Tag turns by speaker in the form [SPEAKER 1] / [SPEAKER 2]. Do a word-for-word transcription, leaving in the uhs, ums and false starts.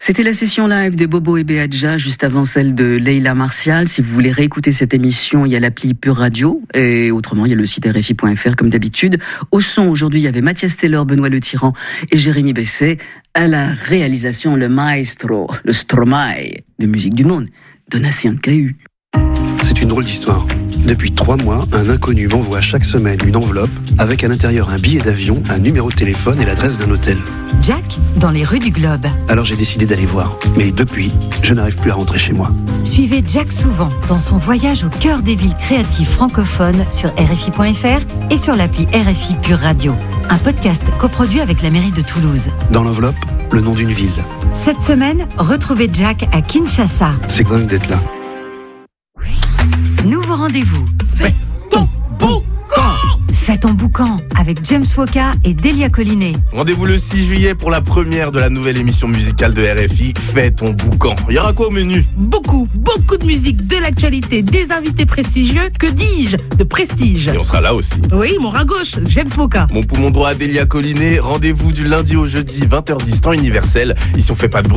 [SPEAKER 1] C'était la session live de Bobo et Béadja, juste avant celle de Leila Martial. Si vous voulez réécouter cette émission, il y a l'appli Pure Radio, et autrement, il y a le site R F I point F R comme d'habitude. Au son, aujourd'hui, il y avait Mathias Taylor, Benoît Le Tyran et Jérémy Besset. À la réalisation, le maestro, le Stromae de musique du monde, Donatien Cahu.
[SPEAKER 2] C'est une drôle d'histoire. Depuis trois mois, un inconnu m'envoie chaque semaine une enveloppe avec à l'intérieur un billet d'avion, un numéro de téléphone et l'adresse d'un hôtel.
[SPEAKER 3] Jack, dans les rues du Globe.
[SPEAKER 2] Alors j'ai décidé d'aller voir. Mais depuis, je n'arrive plus à rentrer chez moi.
[SPEAKER 3] Suivez Jack souvent dans son voyage au cœur des villes créatives francophones sur R F I point F R et sur l'appli R F I Pure Radio. Un podcast coproduit avec la mairie de Toulouse.
[SPEAKER 2] Dans l'enveloppe, le nom d'une ville.
[SPEAKER 3] Cette semaine, retrouvez Jack à Kinshasa.
[SPEAKER 2] C'est dingue d'être là.
[SPEAKER 3] Nouveau rendez-vous.
[SPEAKER 4] Fais ton boucan.
[SPEAKER 3] Fais ton boucan avec James Woka et Delia Collinet.
[SPEAKER 4] Rendez-vous le six juillet pour la première de la nouvelle émission musicale de R F I, Fais ton boucan. Il y aura quoi au menu?
[SPEAKER 5] Beaucoup, beaucoup de musique, de l'actualité, des invités prestigieux, que dis-je, de prestige.
[SPEAKER 4] Et on sera là aussi.
[SPEAKER 5] Oui, mon bras gauche, James Woka.
[SPEAKER 4] Mon poumon droit, Delia Collinet. Rendez-vous du lundi au jeudi, vingt heures dix, temps universel. Ici on fait pas de bruit.